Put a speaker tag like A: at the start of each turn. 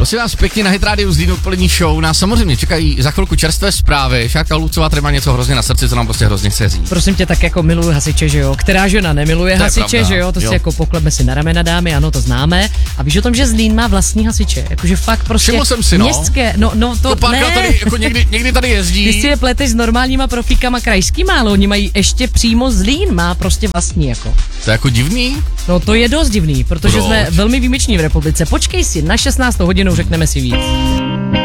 A: Prosím vás pěkně, na Hit Radio Zlín odpolední show nás samozřejmě čekají za chvilku čerstvé zprávy. Šárka Lucová tady má něco hrozně na srdci, co nám prostě hrozně chce říct.
B: Prosím tě, tak jako miluju hasiče, že jo? Která žena nemiluje
A: To je
B: hasiče,
A: pravda,
B: že jo? To
A: jo.
B: si jako poklebme si na ramena, dámy, ano, to známe. A víš o tom, že Zlín má vlastní hasiče? Jakože fakt prostě
A: Všiml jsem si, no.
B: městské, no to
A: Párkrát
B: ne.
A: tady, jako někdy tady jezdí.
B: Ty si je pleteš s normálníma profíkama krajskýma, ale oni mají ještě přímo Zlín, má prostě vlastní jako.
A: To je jako divný.
B: No to je dost divný, protože
A: Proč?
B: jsme velmi výjimeční v republice. Počkej si, na 16. hodinu řekneme si víc.